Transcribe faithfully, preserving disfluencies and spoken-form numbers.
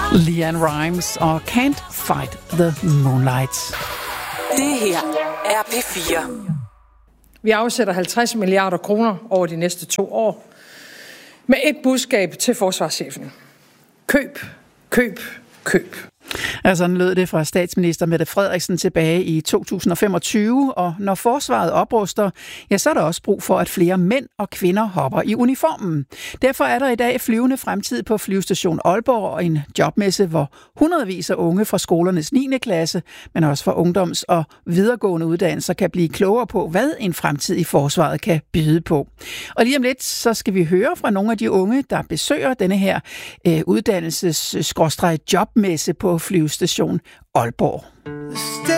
LeAnn Rimes og Can't Fight the Moonlight. Det her er P fire. Vi afsætter halvtreds milliarder kroner over de næste to år med et budskab til forsvarschefen. Køb, køb, køb. Ja, sådan lød det fra statsminister Mette Frederiksen tilbage i to tusind og femogtyve, og når forsvaret opruster, ja, så er der også brug for, at flere mænd og kvinder hopper i uniformen. Derfor er der i dag flyvende fremtid på Flyvestation Aalborg og en jobmesse, hvor hundredvis af unge fra skolernes niende klasse, men også fra ungdoms- og videregående uddannelser kan blive klogere på, hvad en fremtid i forsvaret kan byde på. Og lige om lidt, så skal vi høre fra nogle af de unge, der besøger denne her øh, uddannelses-jobmesse på Flyvestation Aalborg.